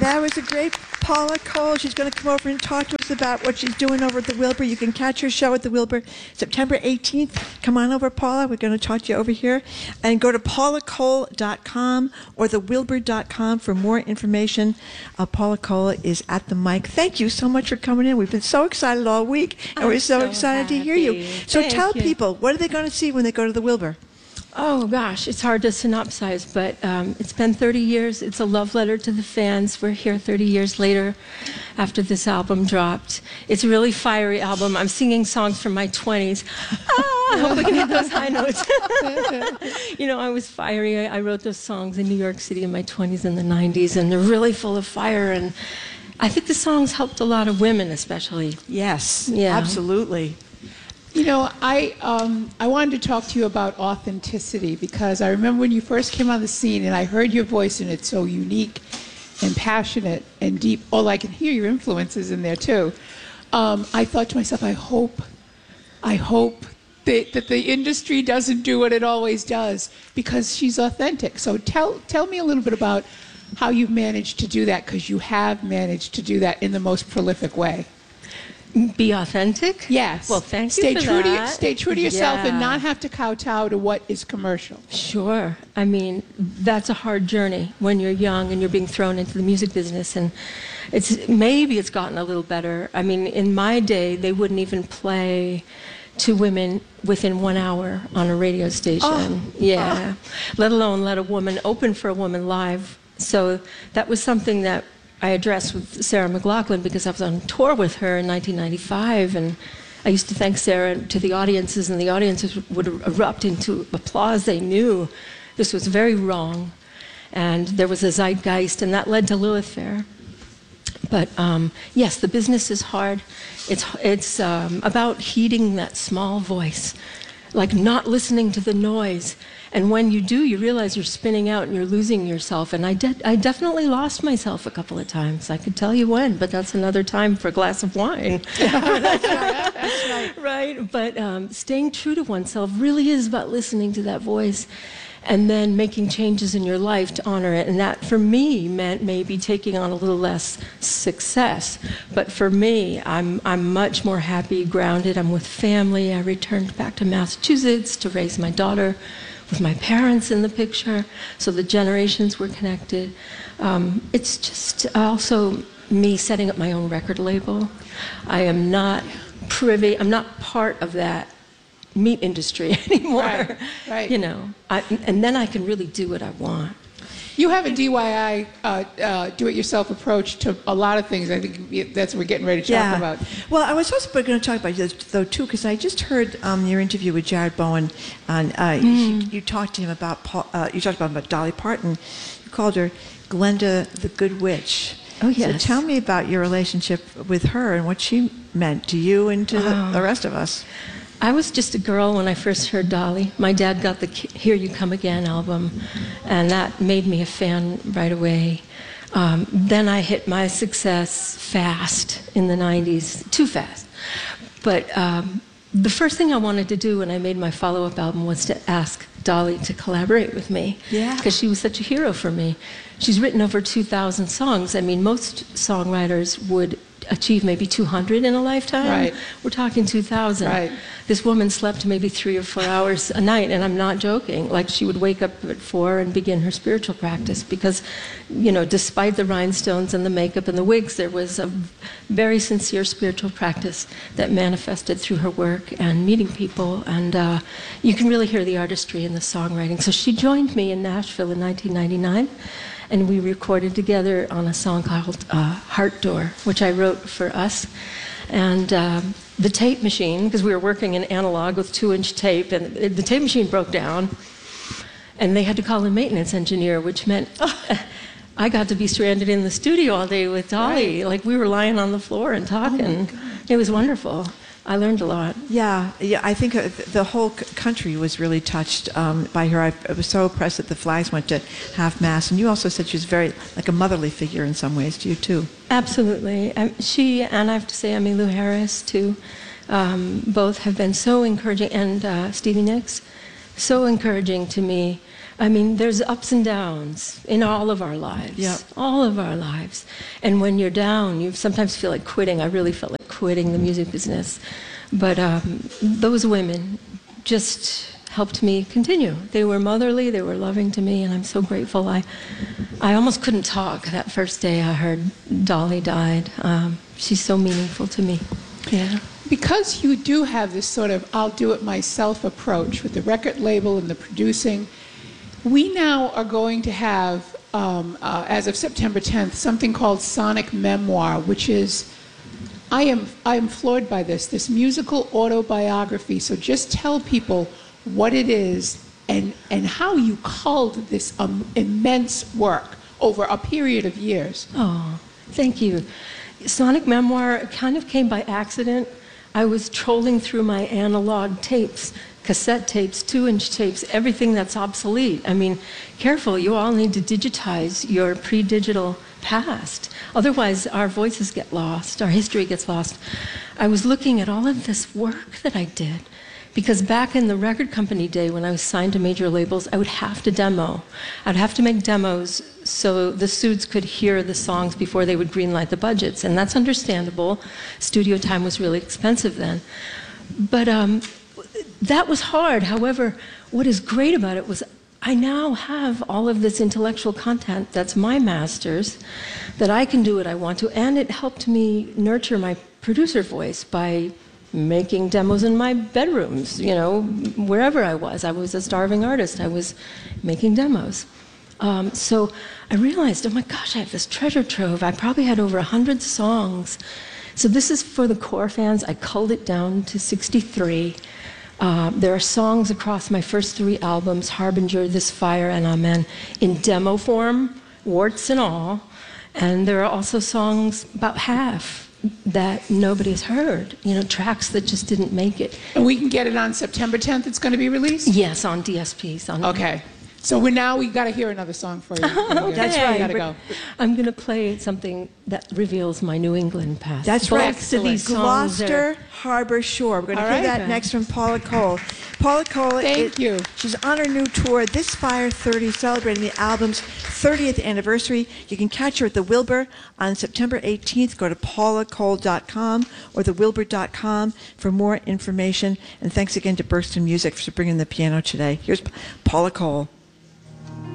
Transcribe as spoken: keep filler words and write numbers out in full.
That was a great Paula Cole. She's going to come over and talk to us about what she's doing over at the Wilbur. You can catch her show at the Wilbur September eighteenth. Come on over, Paula. We're going to talk to you over here. And go to paula cole dot com or the wilbur dot com for more information. Uh, Paula Cole is at the mic. Thank you so much for coming in. We've been so excited all week, and I'm we're so, so excited happy. to hear you. So Thank tell you. people, what are they going to see when they go to the Wilbur? Oh, gosh, it's hard to synopsize, but um, it's been thirty years. It's a love letter to the fans. We're here thirty years later after this album dropped. It's a really fiery album. I'm singing songs from my twenties. Ah, I hope we can hit those high notes. You know, I was fiery. I, I wrote those songs in New York City in my twenties and the nineties, and they're really full of fire. And I think the songs helped a lot of women, especially. Yes, Yeah. absolutely. You know, I um, I wanted to talk to you about authenticity because I remember when you first came on the scene and I heard your voice and it's so unique and passionate and deep. Oh, I can hear your influences in there too. Um, I thought to myself, I hope, I hope that, that the industry doesn't do what it always does because she's authentic. So tell tell me a little bit about how you've managed to do that, because you have managed to do that in the most prolific way. Be authentic? Yes. Well, thank stay you for true that. To, stay true to yourself and Yeah. not have to kowtow to what is commercial. Sure. I mean, that's a hard journey when you're young and you're being thrown into the music business. And it's maybe it's gotten a little better. I mean, in my day, they wouldn't even play two women within one hour on a radio station. Oh. Yeah. Let alone let a woman open for a woman live. So that was something that I addressed with Sarah McLachlan because I was on tour with her in nineteen ninety-five, and I used to thank Sarah to the audiences, and the audiences would erupt into applause. They knew this was very wrong, and there was a zeitgeist, and that led to Lilith Fair. But um, yes, the business is hard. It's, it's um, about heeding that small voice, like not listening to the noise. And when you do, you realize you're spinning out and you're losing yourself. And I, de- I definitely lost myself a couple of times. I could tell you when, but that's another time for a glass of wine. That's right. That's right. Right? But um, staying true to oneself really is about listening to that voice and then making changes in your life to honor it. And that, for me, meant maybe taking on a little less success. But for me, I'm, I'm much more happy, grounded. I'm with family. I returned back to Massachusetts to raise my daughter with my parents in the picture, so the generations were connected. Um, it's just also me setting up my own record label. I am not privy, I'm not part of that meat industry anymore. Right, right. You know, I, and then I can really do what I want. You have a D I Y, uh, uh, do-it-yourself approach to a lot of things. I think that's what we're getting ready to talk Yeah. about. Well, I was also going to talk about this, though, too, because I just heard um, your interview with Jared Bowen. On, uh, you, you talked to him about, Paul, uh, you talked about, about Dolly Parton. You called her Glenda the Good Witch. Oh, yes. So tell me about your relationship with her and what she meant to you and to the, the rest of us. I was just a girl when I first heard Dolly. My dad got the Here You Come Again album, and that made me a fan right away. Um, then I hit my success fast in the nineties, too fast. But um, the first thing I wanted to do when I made my follow-up album was to ask Dolly to collaborate with me. Yeah. Because she was such a hero for me. She's written over two thousand songs. I mean, most songwriters would achieve maybe two hundred in a lifetime. Right. We're talking two thousand. Right. This woman slept maybe three or four hours a night, and I'm not joking. Like, she would wake up at four and begin her spiritual practice because, you know, despite the rhinestones and the makeup and the wigs, there was a very sincere spiritual practice that manifested through her work and meeting people, and uh, you can really hear the artistry in the songwriting. So she joined me in Nashville in nineteen ninety-nine, and we recorded together on a song called uh, Heart Door, which I wrote for us. And um, the tape machine, because we were working in analog with two-inch tape, and the tape machine broke down, and they had to call a maintenance engineer, which meant I got to be stranded in the studio all day with Dolly. Right. Like, we were lying on the floor and talking. It was wonderful. I learned a lot. Yeah, yeah. I think uh, the whole c- country was really touched um, by her. I, I was so impressed that the flags went to half mast. And you also said she was very like a motherly figure in some ways to you too. Absolutely. Um, she, and I have to say Emmylou Harris too, um, both have been so encouraging, and uh, Stevie Nicks, so encouraging to me. I mean, there's ups and downs in all of our lives. Yeah. All of our lives. And when you're down, you sometimes feel like quitting. I really felt like quitting the music business. But um, those women just helped me continue. They were motherly, they were loving to me, and I'm so grateful. I, I almost couldn't talk that first day I heard Dolly died. Um, she's so meaningful to me. Yeah. Because you do have this sort of I'll do it myself approach with the record label and the producing, we now are going to have, um, uh, as of September tenth, something called Sonic Memoir, which is, I am, I am floored by this, this musical autobiography. So just tell people what it is and, and how you culled this um, immense work over a period of years. Oh, thank you. Sonic Memoir kind of came by accident. I was trolling through my analog tapes, cassette tapes, two-inch tapes, everything that's obsolete. I mean, careful, you all need to digitize your pre-digital past. Otherwise, our voices get lost, our history gets lost. I was looking at all of this work that I did, because back in the record company day when I was signed to major labels, I would have to demo. I'd have to make demos so the suits could hear the songs before they would greenlight the budgets, and that's understandable. Studio time was really expensive then. But um, that was hard. However, what is great about it was I now have all of this intellectual content that's my master's, that I can do what I want to, and it helped me nurture my producer voice by making demos in my bedrooms, you know, wherever I was. I was a starving artist. I was making demos. Um, so I realized, oh my gosh, I have this treasure trove. I probably had over one hundred songs. So this is for the core fans. I culled it down to sixty-three. Uh, there are songs across my first three albums, Harbinger, This Fire, and Amen, in demo form, warts and all. And there are also songs, about half, that nobody's heard, you know, tracks that just didn't make it. And we can get it on September tenth, it's going to be released? Yes, on D S Ps. On Okay. So we're now, we got to hear another song for you. Okay. That's right. Gotta go. I'm going to play something that reveals my New England past. That's Both right. of these songs Gloucester are- Harbor Shore. We're going to All hear right, that then. next from Paula Cole. Paula Cole. Thank is- you. She's on her new tour, This Fire thirty, celebrating the album's thirtieth anniversary. You can catch her at the Wilbur on September eighteenth. Go to paula cole dot com or the wilbur dot com for more information. And thanks again to Burston Music for bringing the piano today. Here's Paula Cole.